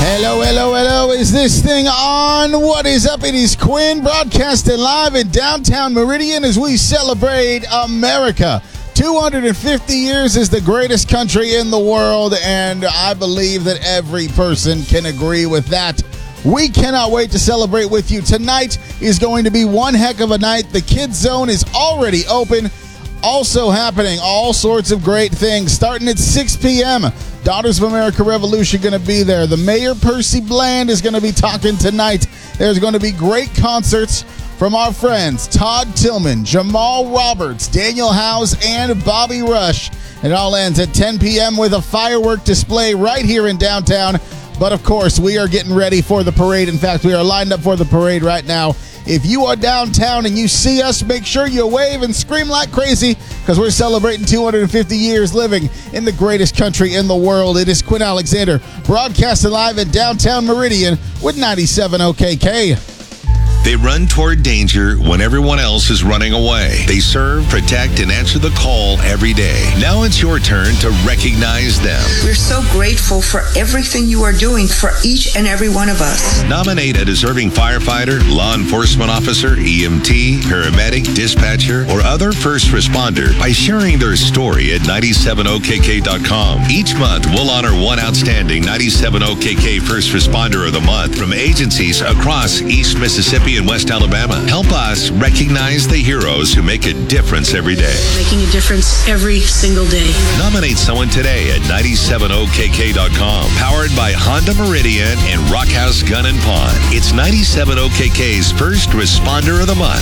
Hello, hello, hello. Is this thing on? What is up? It is Quinn broadcasting live in downtown Meridian as we celebrate America. 250 years is the greatest country in the world, and I believe that every person can agree with that. We cannot wait to celebrate with you. Tonight is going to be one heck of a night. The Kids Zone is already open. Also happening, all sorts of great things. Starting at 6 p.m., Daughters of America Revolution going to be there. The Mayor, Percy Bland, is going to be talking tonight. There's going to be great concerts from our friends Todd Tillman, Jamal Roberts, Daniel Howes, and Bobby Rush. It all ends at 10 p.m. with a firework display right here in downtown. But, of course, we are getting ready for the parade. In fact, we are lined up for the parade right now. If you are downtown and you see us, make sure you wave and scream like crazy because we're celebrating 250 years living in the greatest country in the world. It is Quinn Alexander broadcasting live in downtown Meridian with 97 OKK. They run toward danger when everyone else is running away. They serve, protect, and answer the call every day. Now it's your turn to recognize them. We're so grateful for everything you are doing for each and every one of us. Nominate a deserving firefighter, law enforcement officer, EMT, paramedic, dispatcher, or other first responder by sharing their story at 97okk.com. Each month, we'll honor one outstanding 97OKK First Responder of the Month from agencies across East Mississippi and West Alabama. Help us recognize the heroes who make a difference every day. Making a difference every single day. Nominate someone today at 97okk.com. Powered by Honda Meridian and Rockhouse Gun and Pawn. It's 97OKK's First Responder of the Month.